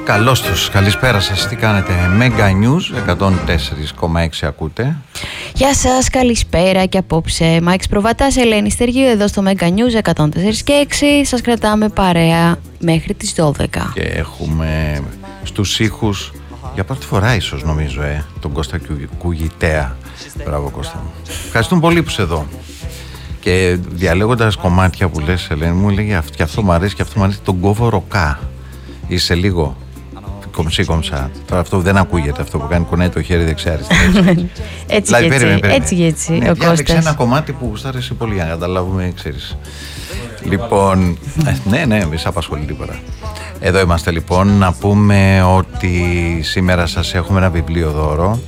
Καλώς τους, καλησπέρα σας, τι κάνετε? Mega News 104,6 ακούτε. Γεια σας, καλησπέρα και απόψε Μάκης Προβατάς, Ελένη Στεργίου εδώ στο Mega News 104,6. Σας κρατάμε παρέα μέχρι τις 12. Και έχουμε στους ήχους για πρώτη φορά ίσως νομίζω τον Κώστα Κουγητέα. Μπράβο Κώστα μου. Ευχαριστούμε πολύ που είσαι εδώ. Και διαλέγοντας κομμάτια που λες, Ελένη μου, λέγει και αυτό μου αρέσει και αυτό μου αρέσει, τον κόβω ροκά. Είσαι λίγο κομψή-κομψά. Τώρα αυτό δεν ακούγεται, αυτό που κάνει κουνάει το χέρι δεξιά-αριστερά. Έτσι και έτσι, ναι, ο Κώστας. Διάλεξε ένα κομμάτι που γουστάρει εσύ πολύ για να καταλάβουμε, ξέρεις. Λοιπόν, ναι, μη σ' απασχολεί τίποτα. Εδώ είμαστε λοιπόν, να πούμε ότι σήμερα σας έχουμε ένα βιβλίο δώρο.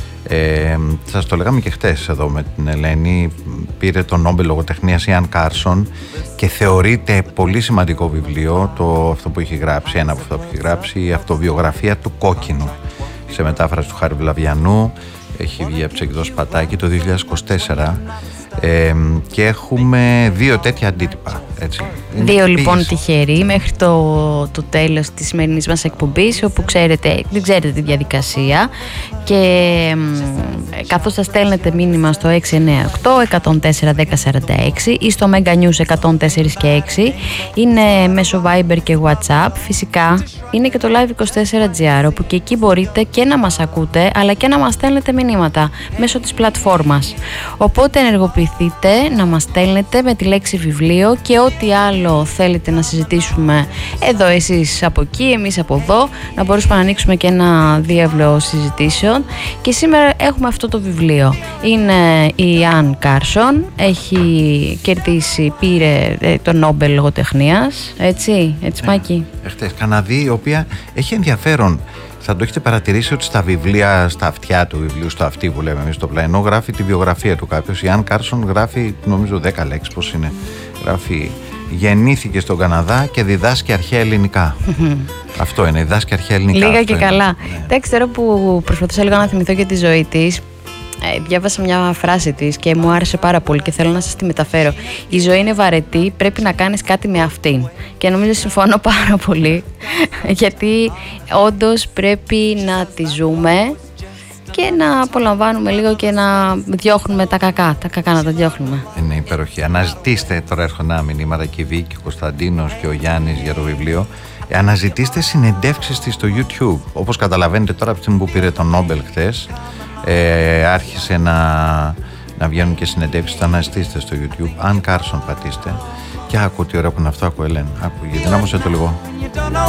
Σας το λέγαμε και χτες εδώ με την Ελένη. Πήρε τον Νόμπελ λογοτεχνίας Ιαν Κάρσον και θεωρείται πολύ σημαντικό βιβλίο αυτό που έχει γράψει, ένα από αυτά που έχει γράψει, η αυτοβιογραφία του Κόκκινου, σε μετάφραση του Χάρη Βλαβιανού. Έχει βγει από τις εκδόσεις Πατάκη το 2024 και έχουμε 2 τέτοια αντίτυπα, έτσι. 2 λοιπόν τυχεροί μέχρι το τέλος της σημερινής μας εκπομπής, όπου δεν ξέρετε τη διαδικασία, και καθώς θα στέλνετε μήνυμα στο 698-104-1046 ή στο Mega News 104,6, είναι μέσω Viber και WhatsApp. Φυσικά είναι και το Live24GR, όπου και εκεί μπορείτε και να μας ακούτε αλλά και να μας στέλνετε μηνύματα μέσω της πλατφόρμας. Οπότε ενεργοποιηθείτε να μας στέλνετε με τη λέξη βιβλίο και ό,τι άλλο θέλετε να συζητήσουμε εδώ, εσείς από εκεί, εμείς από εδώ, να μπορούμε να ανοίξουμε και ένα διάβλο συζητήσεων. Και σήμερα έχουμε αυτό το βιβλίο. Είναι η Ιαν Κάρσον, έχει κερδίσει, πήρε το Νόμπελ λογοτεχνίας, έτσι Μάκη. Χτες Καναδί, η οποία έχει ενδιαφέρον. Θα το έχετε παρατηρήσει ότι στα βιβλία, στα αυτιά του βιβλίου, στο αυτί που λέμε εμείς στο πλαϊνό, γράφει τη βιογραφία του κάποιος. Η Ιαν Κάρσον γράφει, νομίζω 10 λέξεις, πώς είναι. Γράφει: γεννήθηκε στον Καναδά και διδάσκει αρχαία ελληνικά. Αυτό είναι, διδάσκει αρχαία ελληνικά. Λίγα και καλά. Εντάξει, τώρα που προσπαθούσα λίγο να θυμηθώ και τη ζωή της, διάβασα μια φράση της και μου άρεσε πάρα πολύ και θέλω να σας τη μεταφέρω. Η ζωή είναι βαρετή, πρέπει να κάνεις κάτι με αυτήν. Και νομίζω συμφωνώ πάρα πολύ, γιατί όντως πρέπει να τη ζούμε και να απολαμβάνουμε λίγο και να διώχνουμε τα κακά να τα διώχνουμε. Είναι υπέροχη. Αναζητήστε, τώρα έρχονται ένα μηνύματα και η Βίκη, ο Κωνσταντίνος και ο Γιάννης για το βιβλίο. Αναζητήστε συνεντεύξεις της στο YouTube. Όπως καταλαβαίνετε τώρα, από τη στιγμή που πήρε τον Νόμπελ χθες, άρχισε να βγαίνουν και συνεντεύξεις. Τα αναζητήστε στο YouTube. Αν Κάρσον πατήστε και άκου τι ωραίο που είναι αυτό, άκου Ελένη. Άκου, γιατί να το λίγο.